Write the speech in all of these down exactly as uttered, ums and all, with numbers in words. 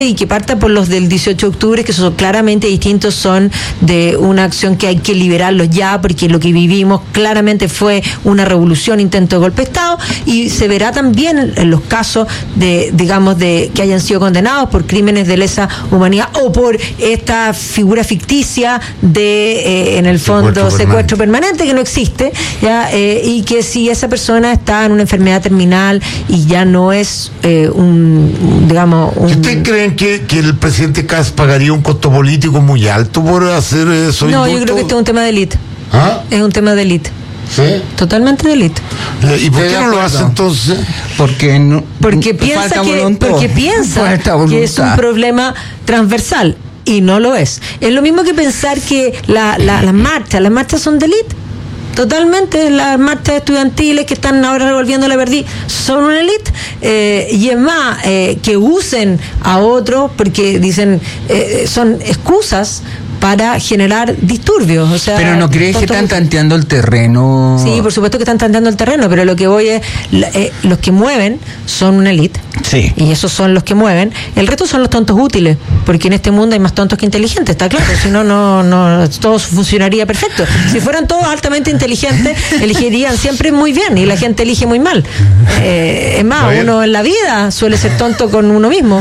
y que parta por los del dieciocho de octubre, que son claramente distintos, son de una acción que hay que liberarlos ya, porque lo que vivimos claramente fue una revolución, intento de golpe de Estado, y se verá también en los casos de, digamos, de que hayan sido condenados por crímenes de lesa humanidad o por esta figura ficticia de, eh, en el fondo, secuestro, secuestro permanente. permanente, que no existe, ya, eh, y que si esa persona está en una enfermedad terminal y ya no es eh, un, digamos, un... ¿Ustedes creen que, que el presidente Kast pagaría un costo político muy alto por hacer eso? No, indulto? Yo creo que este es un tema de élite. ¿Ah? Es un tema de élite. ¿Sí? Totalmente de élite. ¿Y por qué no lo hace entonces? Porque no, porque piensa que porque piensa que es un problema transversal y no lo es. Es lo mismo que pensar que la, la, las marchas, las marchas son de élite. Totalmente, las marchas estudiantiles que están ahora revolviendo la verdad son una élite, eh, y es más, eh, que usen a otros porque dicen, eh, son excusas para generar disturbios. O sea, pero ¿no crees que están tanteando el terreno? Sí, por supuesto que están tanteando el terreno, pero lo que voy es, eh, los que mueven son una élite. Sí. Y esos son los que mueven. El resto son los tontos útiles, porque en este mundo hay más tontos que inteligentes, está claro. Si no, no, no, todo funcionaría perfecto. Si fueran todos altamente inteligentes, elegirían siempre muy bien, y la gente elige muy mal. Eh, es más, uno en la vida suele ser tonto con uno mismo.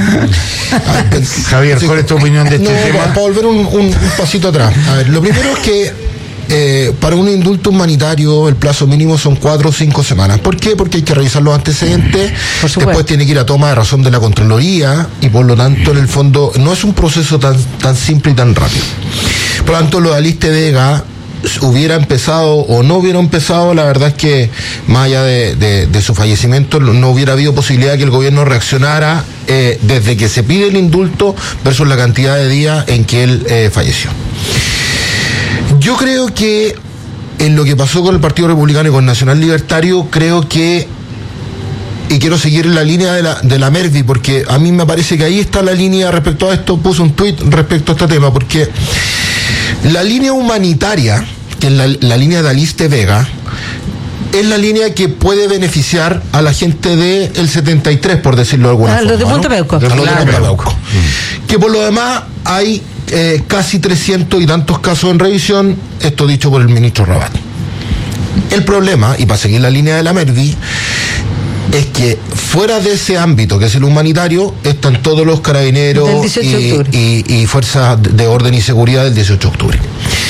Javier, ¿cuál es tu opinión de este no, tema? Para volver un, un, un pasito atrás. A ver, lo primero es que Eh, para un indulto humanitario el plazo mínimo son cuatro o cinco semanas. ¿Por qué? Porque hay que revisar los antecedentes, después tiene que ir a toma de razón de la Contraloría, y por lo tanto en el fondo no es un proceso tan, tan simple y tan rápido. Por lo tanto, lo de Aliste Vega hubiera empezado o no hubiera empezado, la verdad es que más allá de, de, de su fallecimiento no hubiera habido posibilidad de que el gobierno reaccionara eh, desde que se pide el indulto versus la cantidad de días en que él eh, falleció. Yo creo que en lo que pasó con el Partido Republicano y con Nacional Libertario, creo que, y quiero seguir en la línea de la, de la Mervi, porque a mí me parece que ahí está la línea respecto a esto, puse un tuit respecto a este tema, porque la línea humanitaria, que es la, la línea de Aliste Vega, es la línea que puede beneficiar a la gente del setenta y tres, por decirlo de alguna ah, forma. Los de Punta Peuco. ¿no? Los claro. de Punta Peuco. Mm. Que por lo demás hay eh, casi trescientos y tantos casos en revisión, esto dicho por el ministro Rabat. El problema, y para seguir la línea de la Mervi, es que fuera de ese ámbito, que es el humanitario, están todos los carabineros y, y, y fuerzas de orden y seguridad del dieciocho de octubre.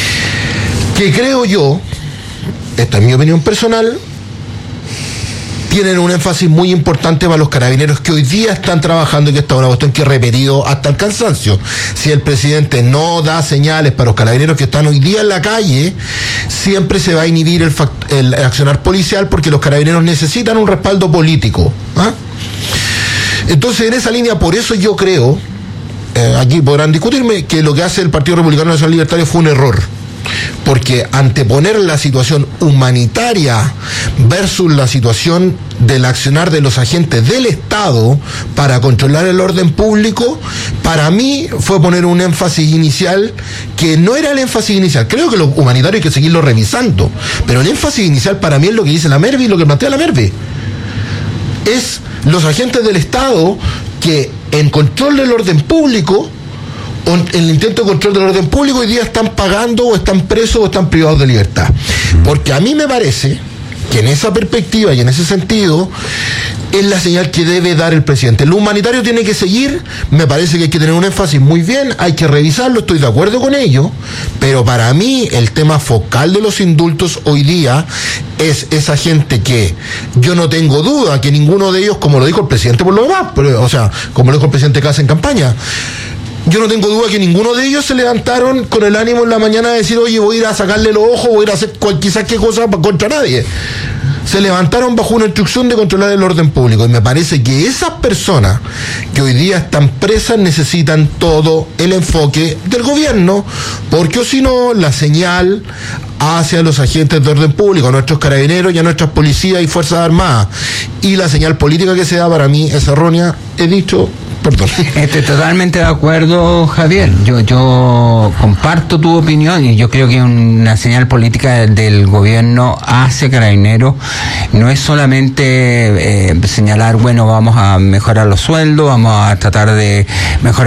Que creo yo, esta es mi opinión personal, tienen un énfasis muy importante para los carabineros que hoy día están trabajando, y que esta es una cuestión que he repetido hasta el cansancio. Si el presidente no da señales para los carabineros que están hoy día en la calle, siempre se va a inhibir el, fact- el accionar policial, porque los carabineros necesitan un respaldo político. ¿Ah? Entonces, en esa línea, por eso yo creo, eh, aquí podrán discutirme, que lo que hace el Partido Republicano Nacional Libertario fue un error. Porque anteponer la situación humanitaria versus la situación del accionar de los agentes del Estado para controlar el orden público, para mí fue poner un énfasis inicial que no era el énfasis inicial. Creo que lo humanitario hay que seguirlo revisando, pero el énfasis inicial para mí es lo que dice la Mervi, lo que plantea la Mervi. Es los agentes del Estado que en control del orden público, en el intento de control del orden público, hoy día están pagando o están presos o están privados de libertad. Porque a mí me parece que en esa perspectiva y en ese sentido es la señal que debe dar el presidente. Lo humanitario tiene que seguir, me parece que hay que tener un énfasis muy bien, hay que revisarlo, estoy de acuerdo con ello, pero para mí el tema focal de los indultos hoy día es esa gente que yo no tengo duda que ninguno de ellos, como lo dijo el presidente por lo demás, pero, o sea, como lo dijo el presidente Kast en campaña, yo no tengo duda que ninguno de ellos se levantaron con el ánimo en la mañana de decir, oye, voy a ir a sacarle los ojos, voy a ir a hacer cual, quizás qué cosa contra nadie. Se levantaron bajo una instrucción de controlar el orden público, y me parece que esas personas que hoy día están presas necesitan todo el enfoque del gobierno, porque o si no, la señal hacia los agentes de orden público, a nuestros carabineros y a nuestras policías y fuerzas armadas, y la señal política que se da, para mí es errónea. He dicho, perdón. Estoy totalmente de acuerdo, Javier. Yo, yo comparto tu opinión, y yo creo que una señal política del gobierno hacia Carabineros no es solamente eh, señalar, bueno, vamos a mejorar los sueldos, vamos a tratar de mejorar